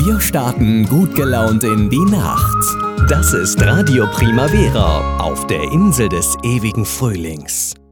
Wir starten gut gelaunt in die Nacht. Das ist Radio Primavera auf der Insel des ewigen Frühlings.